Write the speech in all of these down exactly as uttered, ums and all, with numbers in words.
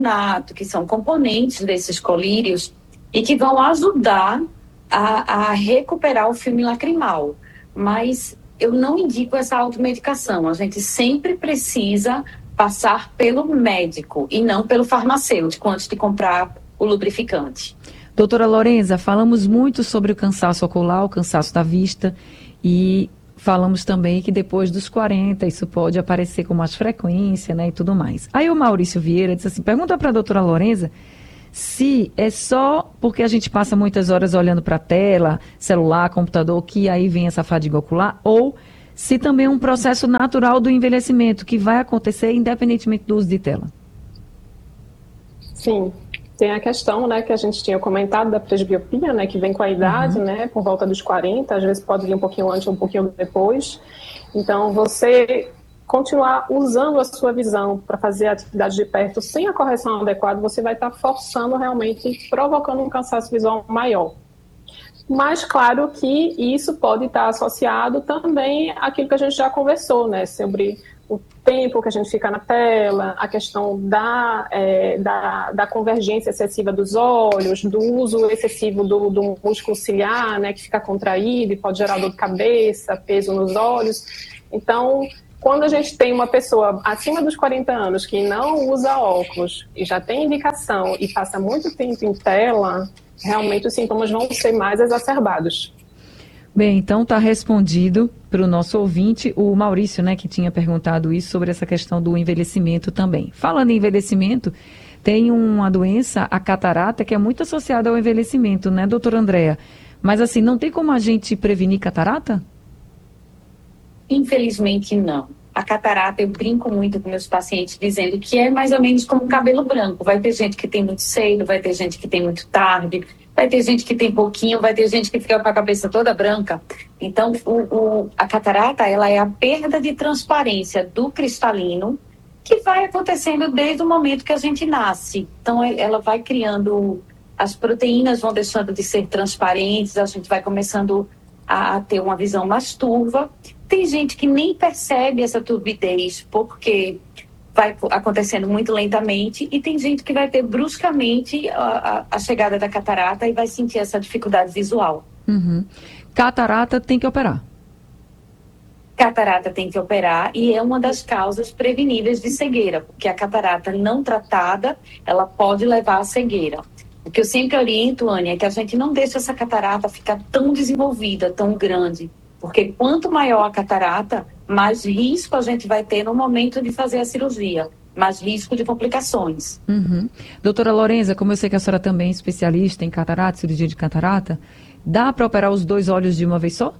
nato, que são componentes desses colírios e que vão ajudar a, a recuperar o filme lacrimal. Mas eu não indico essa automedicação. A gente sempre precisa passar pelo médico e não pelo farmacêutico antes de comprar o lubrificante. Doutora Lorenza, falamos muito sobre o cansaço ocular, o cansaço da vista, e falamos também que depois dos quarenta isso pode aparecer com mais frequência, né, e tudo mais. Aí o Maurício Vieira disse assim, pergunta para a doutora Lorenza se é só porque a gente passa muitas horas olhando para a tela, celular, computador, que aí vem essa fadiga ocular, ou se também é um processo natural do envelhecimento, que vai acontecer independentemente do uso de tela. Sim, tem a questão, né, que a gente tinha comentado da presbiopia, né, que vem com a idade, uhum. né, por volta dos quarenta, às vezes pode vir um pouquinho antes ou um pouquinho depois. Então, você continuar usando a sua visão para fazer a atividade de perto sem a correção adequada, você vai estar forçando realmente, provocando um cansaço visual maior. Mas, claro que isso pode estar associado também àquilo que a gente já conversou, né, sobre o tempo que a gente fica na tela, a questão da, é, da, da convergência excessiva dos olhos, do uso excessivo do, do músculo ciliar, né, que fica contraído e pode gerar dor de cabeça, peso nos olhos. Então, quando a gente tem uma pessoa acima dos quarenta anos que não usa óculos e já tem indicação e passa muito tempo em tela, realmente os sintomas vão ser mais exacerbados. Bem, então está respondido para o nosso ouvinte, o Maurício, né, que tinha perguntado isso sobre essa questão do envelhecimento também. Falando em envelhecimento, tem uma doença, a catarata, que é muito associada ao envelhecimento, né, doutora Andréa? Mas assim, não tem como a gente prevenir catarata? Infelizmente não. A catarata, eu brinco muito com meus pacientes dizendo que é mais ou menos como um cabelo branco. Vai ter gente que tem muito cedo, vai ter gente que tem muito tarde, vai ter gente que tem pouquinho, vai ter gente que fica com a cabeça toda branca. Então, o, o, a catarata, ela é a perda de transparência do cristalino que vai acontecendo desde o momento que a gente nasce. Então, ela vai criando, as proteínas vão deixando de ser transparentes, a gente vai começando a, a ter uma visão mais turva. Tem gente que nem percebe essa turbidez porque vai acontecendo muito lentamente e tem gente que vai ter bruscamente a, a, a chegada da catarata e vai sentir essa dificuldade visual. Uhum. Catarata tem que operar? Catarata tem que operar e é uma das causas preveníveis de cegueira, porque a catarata não tratada, ela pode levar à cegueira. O que eu sempre oriento, Ania, é que a gente não deixe essa catarata ficar tão desenvolvida, tão grande. Porque quanto maior a catarata, mais risco a gente vai ter no momento de fazer a cirurgia, mais risco de complicações. Uhum. Doutora Lorenza, como eu sei que a senhora também é especialista em catarata, cirurgia de catarata, dá para operar os dois olhos de uma vez só?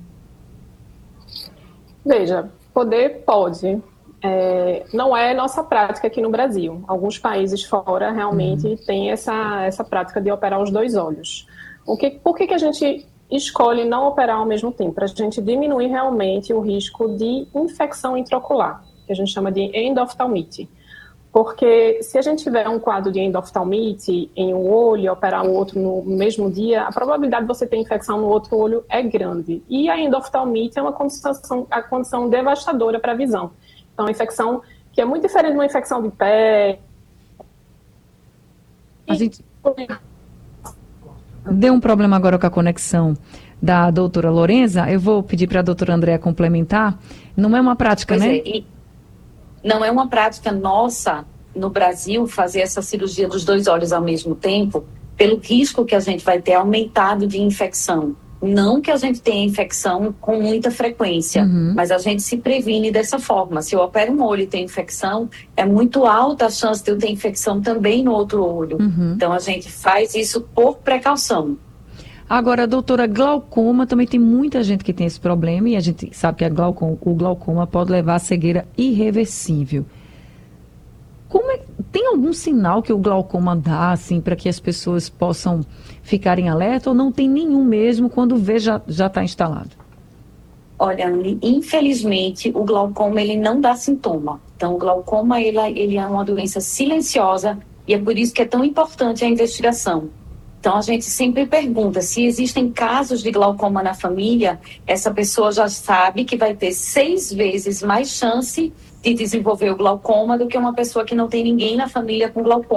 Veja, poder pode. É, não é nossa prática aqui no Brasil. Alguns países fora realmente uhum. têm essa, essa prática de operar os dois olhos. O que, por que, que a gente escolhe não operar ao mesmo tempo? Para a gente diminuir realmente o risco de infecção intraocular, que a gente chama de endoftalmite. Porque se a gente tiver um quadro de endoftalmite em um olho e operar o outro no mesmo dia, a probabilidade de você ter infecção no outro olho é grande. E a endoftalmite é uma condição, a condição devastadora para a visão. Então, a infecção que é muito diferente de uma infecção de pele. A gente deu um problema agora com a conexão da doutora Lorenza. Eu vou pedir para a doutora Andréa complementar. Não é uma prática, pois né? É, e não é uma prática nossa no Brasil fazer essa cirurgia dos dois olhos ao mesmo tempo, pelo risco que a gente vai ter aumentado de infecção. Não que a gente tenha infecção com muita frequência, uhum. mas a gente se previne dessa forma. Se eu opero um olho e tenho infecção, é muito alta a chance de eu ter infecção também no outro olho. Uhum. Então, a gente faz isso por precaução. Agora, doutora, glaucoma, também tem muita gente que tem esse problema e a gente sabe que a glaucoma, o glaucoma pode levar a cegueira irreversível. Como é, tem algum sinal que o glaucoma dá, assim, para que as pessoas possam ficarem alerta ou não tem nenhum mesmo quando vê já já está instalado? Olha, infelizmente, o glaucoma ele não dá sintoma. Então, o glaucoma ele, ele é uma doença silenciosa e é por isso que é tão importante a investigação. Então, a gente sempre pergunta se existem casos de glaucoma na família, essa pessoa já sabe que vai ter seis vezes mais chance de desenvolver o glaucoma do que uma pessoa que não tem ninguém na família com glaucoma.